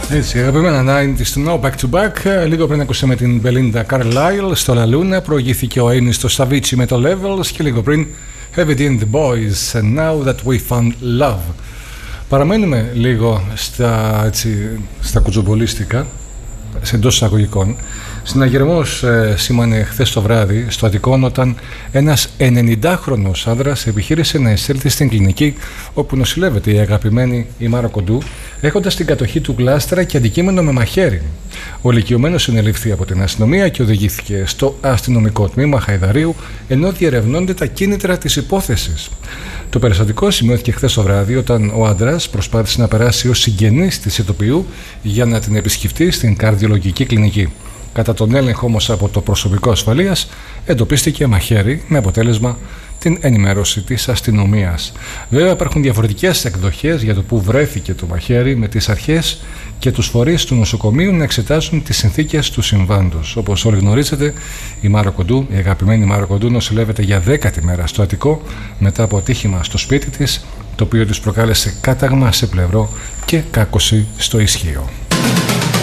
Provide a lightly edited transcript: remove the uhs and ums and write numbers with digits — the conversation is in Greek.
Έτσι, αγαπημένα 90's now back to back. Λίγο πριν ακούσαμε την Belinda Carlisle στο La Luna. Προηγήθηκε ο Amy στο Savicii με το Levels. Και λίγο πριν Have It In The Boys and Now That We Found Love. Παραμένουμε λίγο στα κουτζομπολίστικα, σε εντός εισαγωγικών. Συναγερμός σήμανε χθες το βράδυ στο Αττικόν όταν ένας 90χρονος άνδρας επιχείρησε να εισέλθει στην κλινική όπου νοσηλεύεται η αγαπημένη η Μάρα Κοντού, έχοντας την κατοχή του γλάστρα και αντικείμενο με μαχαίρι. Ο ηλικιωμένος συνελήφθη από την αστυνομία και οδηγήθηκε στο αστυνομικό τμήμα Χαϊδαρίου, ενώ διερευνώνται τα κίνητρα της υπόθεσης. Το περιστατικό σημειώθηκε χθες το βράδυ όταν ο άντρας προσπάθησε να περάσει ως συγγενής της ηθοποιού για να την επισκεφτεί στην καρδιολογική κλινική. Κατά τον έλεγχο όμως από το προσωπικό ασφαλείας εντοπίστηκε μαχαίρι με αποτέλεσμα την ενημέρωση της αστυνομίας. Βέβαια υπάρχουν διαφορετικές εκδοχές για το που βρέθηκε το μαχαίρι, με τις αρχές και τους φορείς του νοσοκομείου να εξετάσουν τις συνθήκες του συμβάντος. Όπως όλοι γνωρίζετε, η Μάρα Κοντού, η αγαπημένη Μάρα Κοντού, νοσηλεύεται για 10η μέρα στο Αττικό μετά από ατύχημα στο σπίτι της, το οποίο της προκάλεσε κάταγμα σε πλευρό και κάκωση στο ισχύο.